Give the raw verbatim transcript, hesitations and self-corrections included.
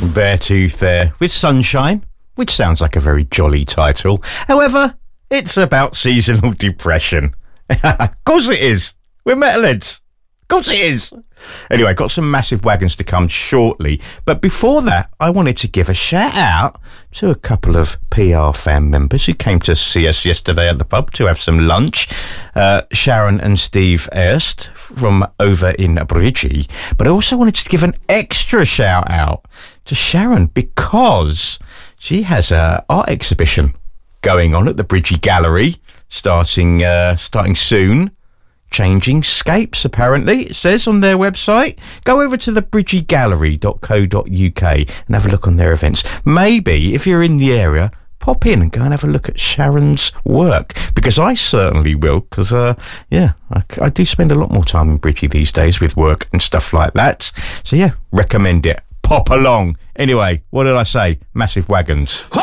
Beartooth there with Sunshine, which sounds like a very jolly title. However, it's about seasonal depression. Of course it is. We're metalheads. Of course it is. Anyway, got some Massive Wagons to come shortly. But before that, I wanted to give a shout out to a couple of P R fan members who came to see us yesterday at the pub to have some lunch. Uh, Sharon and Steve Erst from over in Bridgie. But I also wanted to give an extra shout out to Sharon because she has an art exhibition going on at the Bridgie Gallery starting uh, starting soon. Changing Scapes, apparently, it says on their website. Go over to the bridgie gallery dot co dot uk and have a look on their events. Maybe, if you're in the area, pop in and go and have a look at Sharon's work, because I certainly will, because, uh, yeah, I, I do spend a lot more time in Bridgie these days with work and stuff like that. So, yeah, recommend it. Pop along. Anyway, what did I say? Massive Wagons.